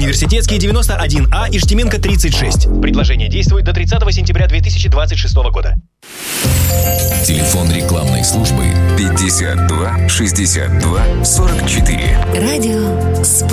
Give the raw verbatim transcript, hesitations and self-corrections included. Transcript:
Университетский девяносто один А, Ижтеменко тридцать шесть. Предложение действует до тридцатого сентября две тысячи двадцать шестого года. Телефон рекламной службы пятьдесят два шестьдесят два сорок четыре. Радио